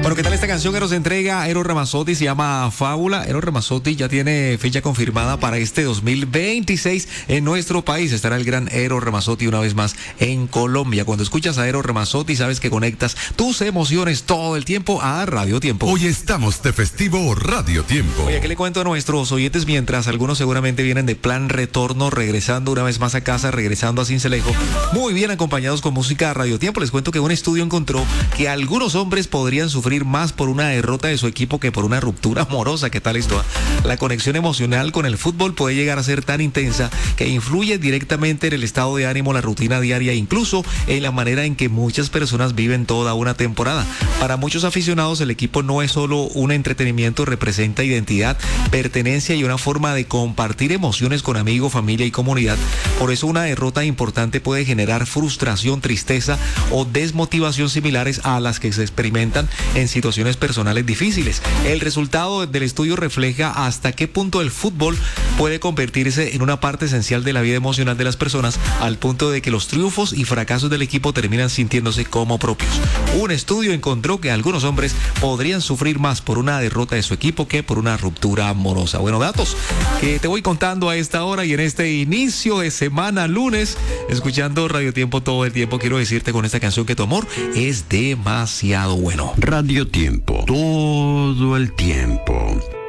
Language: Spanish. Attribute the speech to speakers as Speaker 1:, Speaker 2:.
Speaker 1: Bueno, ¿qué tal esta canción que nos entrega Eros Ramazzotti? Se llama Fábula. Eros Ramazzotti ya tiene fecha confirmada para este 2026 en nuestro país. Estará el gran Eros Ramazzotti una vez más en Colombia. Cuando escuchas a Eros Ramazzotti sabes que conectas tus emociones todo el tiempo a Radio Tiempo.
Speaker 2: Hoy estamos de festivo Radio Tiempo.
Speaker 1: Oye, ¿qué le cuento a nuestros oyentes? Mientras algunos seguramente vienen de plan retorno, regresando una vez más a casa, regresando a Sincelejo, muy bien acompañados con música a Radio Tiempo. Les cuento que un estudio encontró que algunos hombres podrían sufrir más por una derrota de su equipo que por una ruptura amorosa. ¿Qué tal esto? La conexión emocional con el fútbol puede llegar a ser tan intensa que influye directamente en el estado de ánimo, la rutina diaria, incluso en la manera en que muchas personas viven toda una temporada. Para muchos aficionados, el equipo no es solo un entretenimiento, representa identidad, pertenencia y una forma de compartir emociones con amigos, familia y comunidad. Por eso una derrota importante puede generar frustración, tristeza o desmotivación similares a las que se experimentan en situaciones personales difíciles. El resultado del estudio refleja hasta qué punto el fútbol puede convertirse en una parte esencial de la vida emocional de las personas, al punto de que los triunfos y fracasos del equipo terminan sintiéndose como propios. Un estudio encontró que algunos hombres podrían sufrir más por una derrota de su equipo que por una ruptura amorosa. Bueno, datos que te voy contando a esta hora y en este inicio de semana lunes, escuchando Radio Tiempo todo el tiempo. Quiero decirte con esta canción que tu amor es demasiado bueno.
Speaker 2: Radio Tiempo, todo el tiempo.